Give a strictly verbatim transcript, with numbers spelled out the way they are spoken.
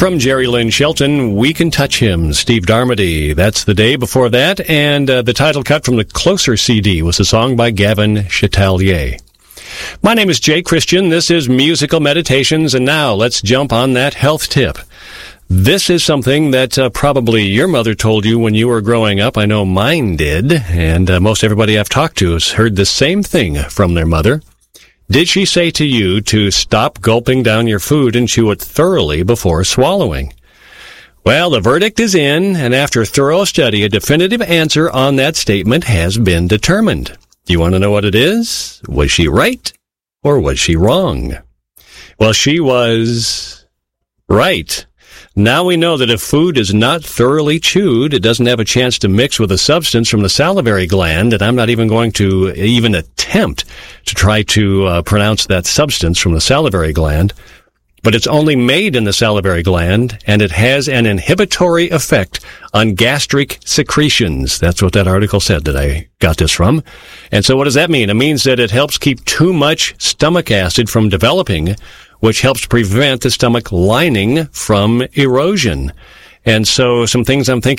From Jerry Lynn Shelton, We Can Touch Him, Steve Darmody. That's the day before that, and uh, the title cut from the Closer C D was a song by Gavin Chatelier. My name is Jay Christian. This is Musical Meditations, and now let's jump on that health tip. This is something that uh, probably your mother told you when you were growing up. I know mine did, and uh, most everybody I've talked to has heard the same thing from their mother. Did she say to you to stop gulping down your food and chew it thoroughly before swallowing? Well, the verdict is in, and after thorough study, a definitive answer on that statement has been determined. Do you want to know what it is? Was she right, or was she wrong? Well, she was right. Now we know that if food is not thoroughly chewed, it doesn't have a chance to mix with a substance from the salivary gland, and I'm not even going to even attempt to try to uh, pronounce that substance from the salivary gland, but it's only made in the salivary gland, and it has an inhibitory effect on gastric secretions. That's what that article said that I got this from. And so what does that mean? It means that it helps keep too much stomach acid from developing, which helps prevent the stomach lining from erosion. And so some things I'm thinking